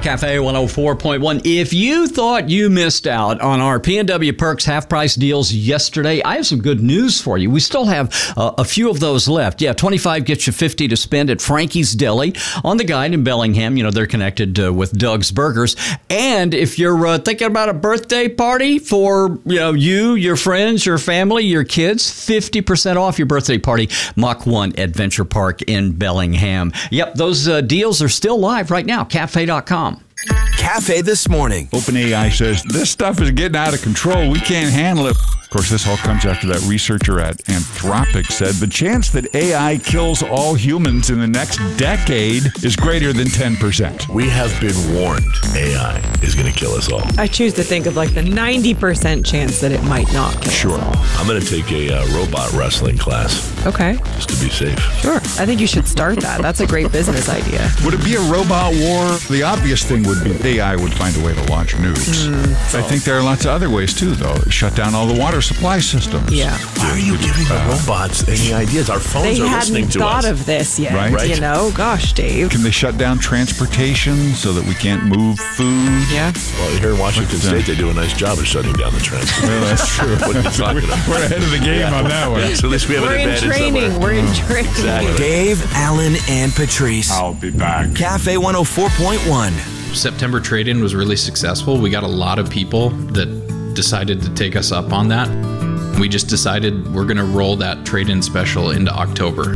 Cafe 104.1. If you thought you missed out on our P&W Perks half-price deals yesterday, I have some good news for you. We still have a few of those left. Yeah, 25 gets you 50 to spend at Frankie's Deli on the Guide in Bellingham. You know, they're connected with Doug's Burgers. And if you're thinking about a birthday party for you, your friends, your family, your kids, 50% off your birthday party. Mach 1 Adventure Park in Bellingham. Yep, those deals are still live right now. Cafe.com. Cafe This Morning. OpenAI says, this stuff is getting out of control. We can't handle it. Of course, this all comes after that researcher at Anthropic said the chance that AI kills all humans in the next decade is greater than 10%. We have been warned AI is going to kill us all. I choose to think of like the 90% chance that it might not kill us all. I'm going to take a robot wrestling class. Okay. Just to be safe. Sure. I think you should start that. That's a great business idea. Would it be a robot war? The obvious thing would be AI would find a way to launch nukes. I think there are lots of other ways too, though. Shut down all the water supply systems. Yeah. Why are you giving the robots any ideas? Our phones are listening to us. They hadn't thought of this yet, right? You know? Gosh, Dave. Can they shut down transportation so that we can't move food? Yeah. Well, here in Washington State, they do a nice job of shutting down the transportation. Well, that's true. What are you talking about? We're ahead of the game on that one. So at least we have an advantage somewhere. We're in training. Exactly. Dave, Alan, and Patrice. I'll be back. Cafe 104.1. September trade-in was really successful. We got a lot of people that decided to take us up on that. We just decided we're going to roll that trade-in special into October.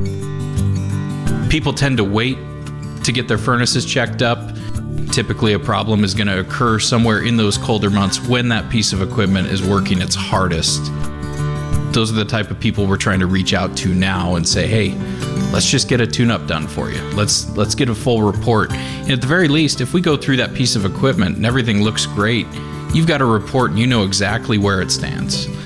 People tend to wait to get their furnaces checked up. Typically, a problem is going to occur somewhere in those colder months when that piece of equipment is working its hardest. Those are the type of people we're trying to reach out to now and say, hey, let's just get a tune-up done for you. Let's get a full report. And at the very least, if we go through that piece of equipment and everything looks great, you've got a report and you know exactly where it stands.